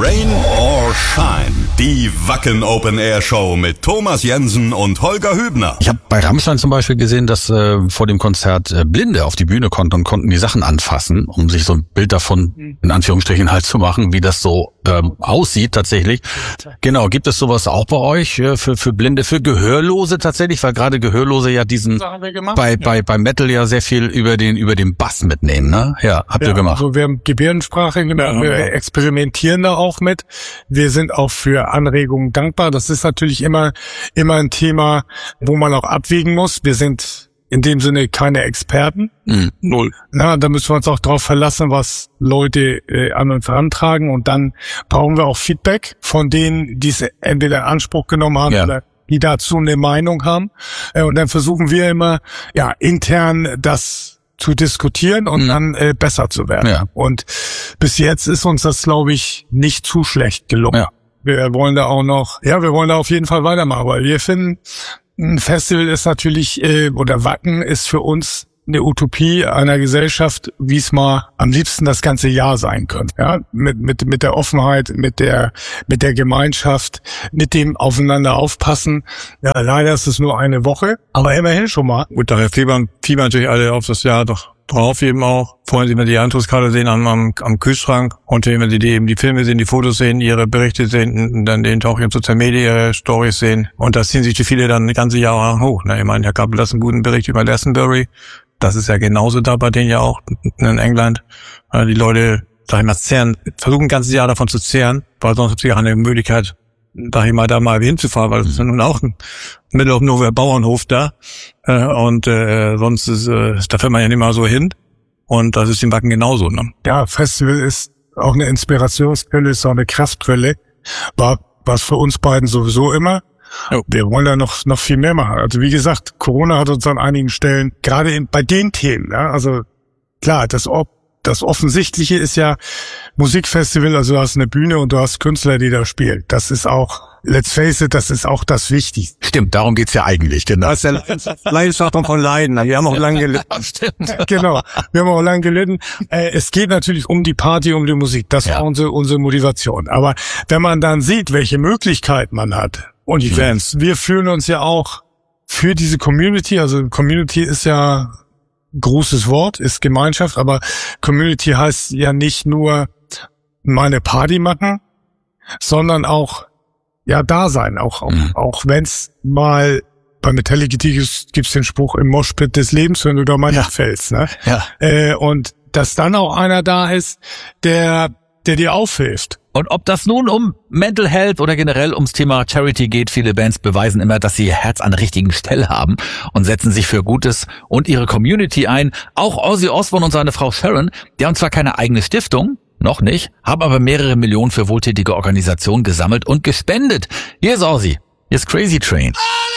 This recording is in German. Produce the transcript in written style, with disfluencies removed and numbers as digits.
Rain or Shine. Die Wacken Open Air Show mit Thomas Jensen und Holger Hübner. Ich habe bei Rammstein zum Beispiel gesehen, dass vor dem Konzert Blinde auf die Bühne konnten und konnten die Sachen anfassen, um sich so ein Bild davon in Anführungsstrichen halt zu machen, wie das so aussieht tatsächlich. Genau, gibt es sowas auch bei euch für Blinde, für Gehörlose tatsächlich, weil gerade Gehörlose ja diesen bei Metal ja sehr viel über den Bass mitnehmen, ne? Ja, habt ihr gemacht. Also wir haben Gebärdensprache, wir experimentieren da auch mit. Wir sind auch für Anregungen dankbar. Das ist natürlich immer ein Thema, wo man auch abwägen muss. Wir sind in dem Sinne keine Experten. Null. Na, da müssen wir uns auch drauf verlassen, was Leute an uns herantragen. Und dann brauchen wir auch Feedback von denen, die es entweder in Anspruch genommen haben oder die dazu eine Meinung haben. Und dann versuchen wir immer, intern das zu diskutieren und dann besser zu werden. Ja. Und bis jetzt ist uns das, glaube ich, nicht zu schlecht gelungen. Ja. Wir wollen da auf jeden Fall weitermachen, weil wir finden, ein Festival ist natürlich, oder Wacken ist für uns eine Utopie einer Gesellschaft, wie es mal am liebsten das ganze Jahr sein könnte. Ja, mit der Offenheit, mit der Gemeinschaft, mit dem Aufeinander aufpassen. Ja, leider ist es nur eine Woche, aber immerhin schon mal. Gut, daher fiebern natürlich alle auf das Jahr doch drauf eben auch. Freuen sich, wenn die Eintrittkarte sehen am Kühlschrank und wenn sie die Filme sehen, die Fotos sehen, ihre Berichte sehen, dann den auch in Social Media Stories sehen. Und da ziehen sich die viele dann das ganze Jahr hoch. Ich meine, Herr Kappel hat einen guten Bericht über Glastonbury. Das ist ja genauso da bei denen ja auch in England. Die Leute, sag ich mal, versuchen ein ganzes Jahr davon zu zehren, weil sonst hat sie ja eine Möglichkeit, da mal hinzufahren, weil es ist ja nun auch ein Middle of Nowhere Bauernhof da. Sonst ist, da fährt man ja nicht mal so hin. Und das ist im Wacken genauso, ne? Ja, Festival ist auch eine Inspirationsquelle, ist auch eine Kraftquelle. War was für uns beiden sowieso immer. Wir wollen da noch viel mehr machen. Also wie gesagt, Corona hat uns an einigen Stellen, gerade bei den Themen, also klar, das Offensichtliche ist ja Musikfestival, also du hast eine Bühne und du hast Künstler, die da spielen. Das ist auch, let's face it, das ist auch das Wichtigste. Stimmt, darum geht's ja eigentlich, genau. Das ist der Leidenschaft von Leiden. Wir haben auch lange gelitten. Stimmt. Genau, wir haben auch lange gelitten. Es geht natürlich um die Party, um die Musik. Das war unsere Motivation. Aber wenn man dann sieht, welche Möglichkeiten man hat und die Fans, wir fühlen uns ja auch für diese Community, also Community ist ja großes Wort, ist Gemeinschaft, aber Community heißt ja nicht nur meine Party machen, sondern auch da sein, auch wenn es mal bei Metallica gibt's den Spruch im Moshpit des Lebens, wenn du da mal nicht fällst, ne? Ja. Und dass dann auch einer da ist, der dir aufhilft. Und ob das nun um Mental Health oder generell ums Thema Charity geht, viele Bands beweisen immer, dass sie ihr Herz an der richtigen Stelle haben und setzen sich für Gutes und ihre Community ein. Auch Ozzy Osbourne und seine Frau Sharon, die haben zwar keine eigene Stiftung, noch nicht, haben aber mehrere Millionen für wohltätige Organisationen gesammelt und gespendet. Hier ist Ozzy, hier ist Crazy Train.